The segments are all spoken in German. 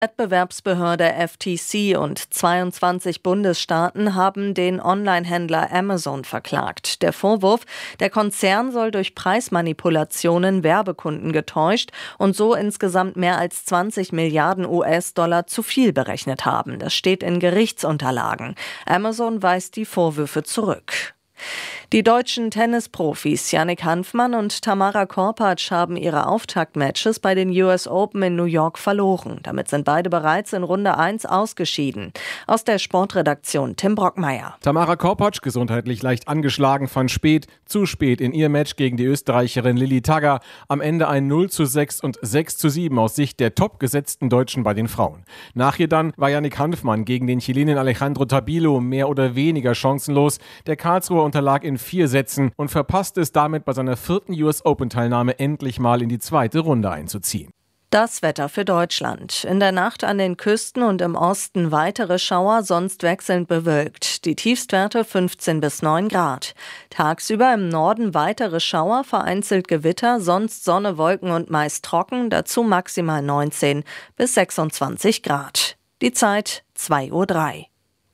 Wettbewerbsbehörde FTC und 22 Bundesstaaten haben den Onlinehändler Amazon verklagt. Der Vorwurf, der Konzern soll durch Preismanipulationen Werbekunden getäuscht und so insgesamt mehr als 20 Milliarden US-Dollar zu viel berechnet haben. Das steht in Gerichtsunterlagen. Amazon weist die Vorwürfe zurück. Die deutschen Tennisprofis Yannick Hanfmann und Tamara Korpatsch haben ihre Auftaktmatches bei den US Open in New York verloren. Damit sind beide bereits in Runde 1 ausgeschieden. Aus der Sportredaktion Tim Brockmeier. Tamara Korpatsch, gesundheitlich leicht angeschlagen, fand zu spät in ihr Match gegen die Österreicherin Lilly Tagger. Am Ende ein 0:6 und 6:7 aus Sicht der topgesetzten Deutschen bei den Frauen. Nach ihr dann war Yannick Hanfmann gegen den Chilenen Alejandro Tabilo mehr oder weniger chancenlos. Der Karlsruher unterlag in 4 Sätzen und verpasste es damit bei seiner 4. US Open-Teilnahme endlich mal in die 2. Runde einzuziehen. Das Wetter für Deutschland. In der Nacht an den Küsten und im Osten weitere Schauer, sonst wechselnd bewölkt. Die Tiefstwerte 15 bis 9 Grad. Tagsüber im Norden weitere Schauer, vereinzelt Gewitter, sonst Sonne, Wolken und meist trocken, dazu maximal 19 bis 26 Grad. Die Zeit 2:03 Uhr.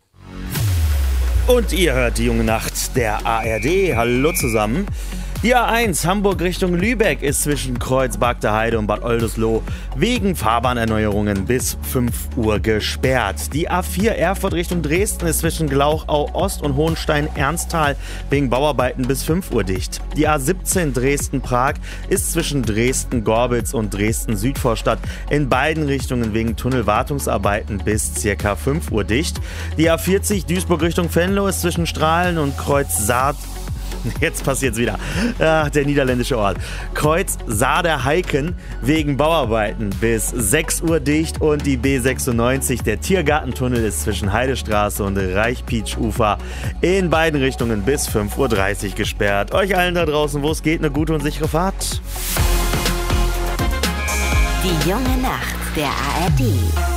Und ihr hört die junge Nacht der ARD. Hallo zusammen. Die A1 Hamburg Richtung Lübeck ist zwischen Kreuz-Bagder Heide und Bad Oldesloe wegen Fahrbahnerneuerungen bis 5 Uhr gesperrt. Die A4 Erfurt Richtung Dresden ist zwischen Glauchau Ost und Hohenstein-Ernsthal wegen Bauarbeiten bis 5 Uhr dicht. Die A17 Dresden-Prag ist zwischen Dresden-Gorbitz und Dresden-Südvorstadt in beiden Richtungen wegen Tunnelwartungsarbeiten bis ca. 5 Uhr dicht. Die A40 Duisburg Richtung Venlo ist zwischen Strahlen und Kreuz-Saat. Jetzt passiert's wieder. Ach, der niederländische Ort. Kreuz Saarder-Heiken wegen Bauarbeiten bis 6 Uhr dicht und die B96, der Tiergartentunnel, ist zwischen Heidestraße und Reichpietsch-Ufer in beiden Richtungen bis 5:30 Uhr gesperrt. Euch allen da draußen, wo es geht, eine gute und sichere Fahrt. Die junge Nacht der ARD.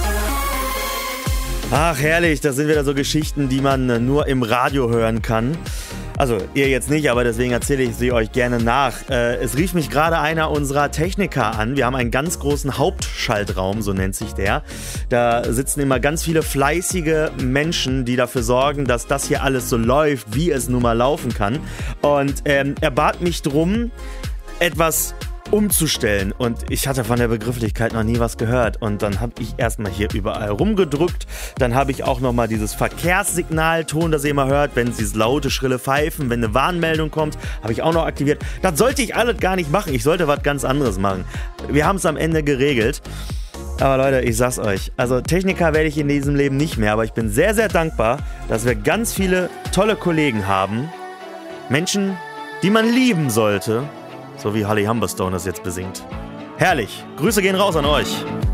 Ach, herrlich, das sind wieder so Geschichten, die man nur im Radio hören kann. Also, ihr jetzt nicht, aber deswegen erzähle ich sie euch gerne nach. Es rief mich gerade einer unserer Techniker an. Wir haben einen ganz großen Hauptschaltraum, so nennt sich der. Da sitzen immer ganz viele fleißige Menschen, die dafür sorgen, dass das hier alles so läuft, wie es nun mal laufen kann. Und er bat mich drum, etwas umzustellen, und ich hatte von der Begrifflichkeit noch nie was gehört, und dann habe ich erstmal hier überall rumgedrückt, dann habe ich auch nochmal dieses Verkehrssignalton, das ihr immer hört, wenn dieses laute, schrille Pfeifen, wenn eine Warnmeldung kommt, habe ich auch noch aktiviert. Das sollte ich alles gar nicht machen, ich sollte was ganz anderes machen. Wir haben es am Ende geregelt. Aber Leute, ich sag's euch, also Techniker werde ich in diesem Leben nicht mehr, aber ich bin sehr, sehr dankbar, dass wir ganz viele tolle Kollegen haben, Menschen, die man lieben sollte, so wie Holly Humberstone das jetzt besingt. Herrlich. Grüße gehen raus an euch.